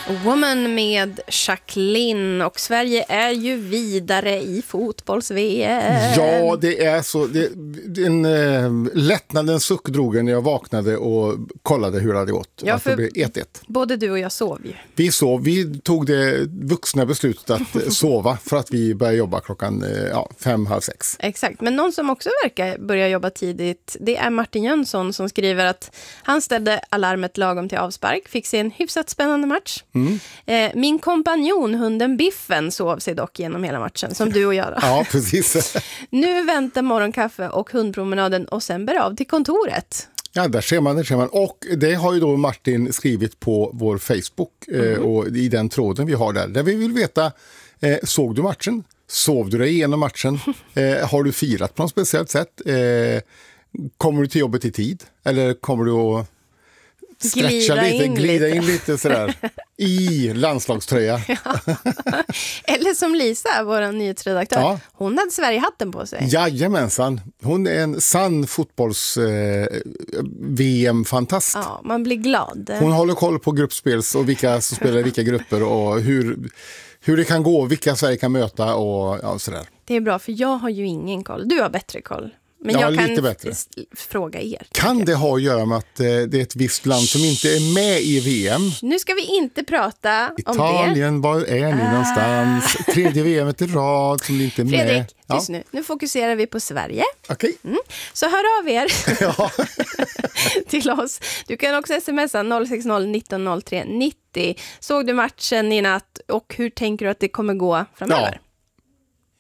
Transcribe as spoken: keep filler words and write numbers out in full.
Woman med Jacqueline, och Sverige är ju vidare i fotbolls-V M. Ja, det är så. Det, en eh, lättnadens suck drog jag när jag vaknade och kollade hur det hade gått. Ja, att det blev ett ett. Både du och jag sov ju. Vi sov. Vi tog det vuxna beslutet att sova för att vi började jobba klockan ja, fem, halv sex. Exakt, men någon som också verkar börja jobba tidigt, det är Martin Jönsson som skriver att han ställde alarmet lagom till avspark, fick se en hyfsat spännande match. Mm. Eh, min kompanjon, hunden Biffen, sov sig dock genom hela matchen, som du och jag då. Ja, precis. Nu väntar morgonkaffe och hundpromenaden och sen bär av till kontoret. Ja, där ser man, där ser man. Och det har ju då Martin skrivit på vår Facebook mm. eh, och i den tråden vi har där. Där vi vill veta, eh, såg du matchen? Sov du dig igenom matchen? Eh, har du firat på något speciellt sätt? Eh, kommer du till jobbet i tid? Eller kommer du att stretcha glida lite, in glida lite. in lite sådär i landslagströja? Ja. Eller som Lisa, vår nyhetsredaktör. Ja. Hon hade Sverigehatten på sig. Jajamensan. Hon är en sann fotbolls-V M-fantast. Eh, ja, man blir glad. Hon håller koll på gruppspels och vilka som spelar i vilka grupper och hur... hur det kan gå, vilka Sverige kan möta och ja, sådär. Det är bra, för jag har ju ingen koll. Du har bättre koll. Men ja, jag kan lite bättre. s- fråga er. Kan det ha att göra med att eh, det är ett visst land som inte är med i V M? Nu ska vi inte prata Italien, om det. Italien, var är ni ah. någonstans? Tredje V M i rad som inte är med. Fredrik, ja. just nu. Nu fokuserar vi på Sverige. Okej. Okay. Mm. Så hör av er ja. till oss. Du kan också smsa noll sex noll nitton noll tre nittio. Såg du matchen i natt och hur tänker du att det kommer gå framöver? Ja.